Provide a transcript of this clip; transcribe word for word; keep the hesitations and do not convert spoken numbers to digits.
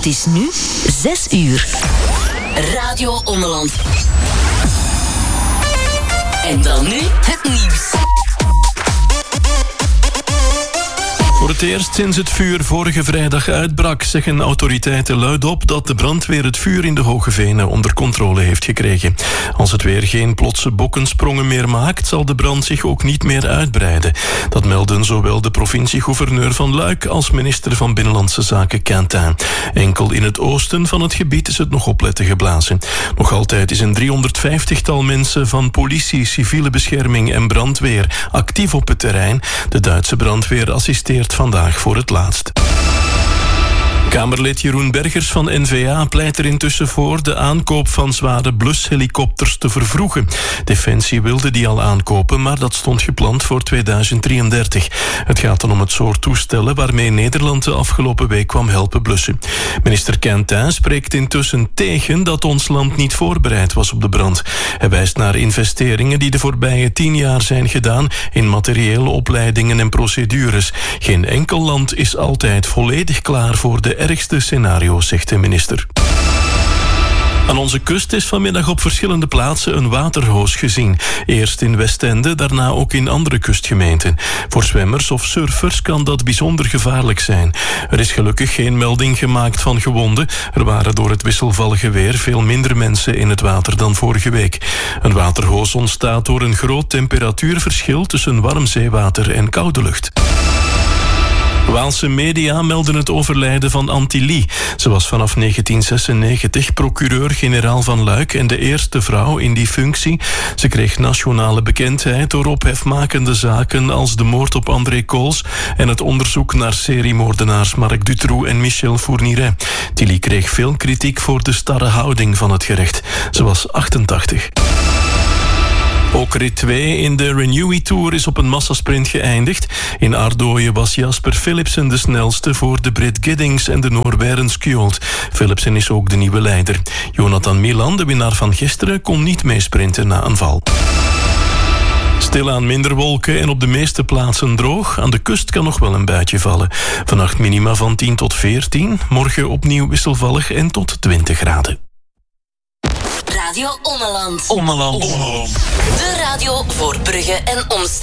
Het is nu zes uur. Radio Ommeland. En dan nu het nieuws. Voor het eerst sinds het vuur vorige vrijdag uitbrak, zeggen autoriteiten luidop dat de brandweer het vuur in de Hoge Venen onder controle heeft gekregen. Als het weer geen plotse bokkensprongen meer maakt, zal de brand zich ook niet meer uitbreiden. Dat melden zowel de provincie-gouverneur van Luik als minister van Binnenlandse Zaken Quentin. Enkel in het oosten van het gebied is het nog opletten geblazen. Nog altijd is een driehonderdvijftigtal mensen van politie, civiele bescherming en brandweer actief op het terrein. De Duitse brandweer assisteert vandaag voor het laatst. Kamerlid Jeroen Bergers van N V A pleit er intussen voor de aankoop van zware blushelikopters te vervroegen. Defensie wilde die al aankopen, maar dat stond gepland voor tweeduizend drieëndertig. Het gaat dan om het soort toestellen waarmee Nederland de afgelopen week kwam helpen blussen. Minister Quentin spreekt intussen tegen dat ons land niet voorbereid was op de brand. Hij wijst naar investeringen die de voorbije tien jaar zijn gedaan in materiële opleidingen en procedures. Geen enkel land is altijd volledig klaar voor de ergste scenario's, zegt de minister. Aan onze kust is vanmiddag op verschillende plaatsen een waterhoos gezien. Eerst in Westende, daarna ook in andere kustgemeenten. Voor zwemmers of surfers kan dat bijzonder gevaarlijk zijn. Er is gelukkig geen melding gemaakt van gewonden. Er waren door het wisselvallige weer veel minder mensen in het water dan vorige week. Een waterhoos ontstaat door een groot temperatuurverschil tussen warm zeewater en koude lucht. Waalse media melden het overlijden van Antilly. Ze was vanaf negentien zesennegentig procureur-generaal van Luik en de eerste vrouw in die functie. Ze kreeg nationale bekendheid door ophefmakende zaken als de moord op André Cols en het onderzoek naar seriemoordenaars Marc Dutroux en Michel Fourniret. Tilly kreeg veel kritiek voor de starre houding van het gerecht. Ze was achtentachtig. Ook rit twee in de Renewy Tour is op een massasprint geëindigd. In Ardooien was Jasper Philipsen de snelste voor de Brit Giddings en de Noor Wærens Kjold. Philipsen is ook de nieuwe leider. Jonathan Milan, de winnaar van gisteren, kon niet meesprinten na een val. Stilaan minder wolken en op de meeste plaatsen droog. Aan de kust kan nog wel een buitje vallen. Vannacht minima van tien tot veertien. Morgen opnieuw wisselvallig en tot twintig graden. Radio Ommeland. Ommeland. Ommeland. De radio voor Brugge en omstreken.